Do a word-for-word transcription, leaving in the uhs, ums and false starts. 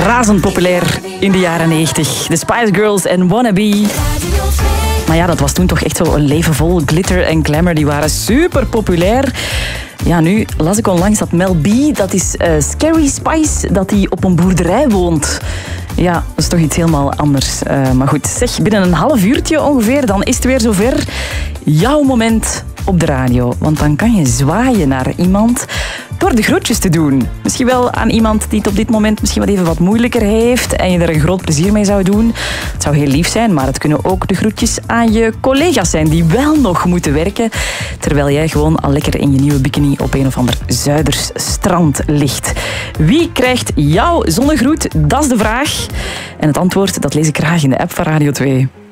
razend populair in de jaren negentig. De Spice Girls en Wannabe. Maar ja, dat was toen toch echt zo een leven vol glitter en glamour. Die waren super populair. Ja, nu las ik onlangs dat Mel B, dat is uh, Scary Spice, dat hij op een boerderij woont. Ja, dat is toch iets helemaal anders. Uh, maar goed, zeg, binnen een half uurtje ongeveer, dan is het weer zover. Jouw moment op de radio. Want dan kan je zwaaien naar iemand door de groetjes te doen. Misschien wel aan iemand die het op dit moment misschien wat even wat moeilijker heeft en je er een groot plezier mee zou doen. Het zou heel lief zijn, maar het kunnen ook de groetjes aan je collega's zijn die wel nog moeten werken, terwijl jij gewoon al lekker in je nieuwe bikini op een of ander Zuiders strand ligt. Wie krijgt jouw zonnegroet? Dat is de vraag. En het antwoord, dat lees ik graag in de app van Radio twee.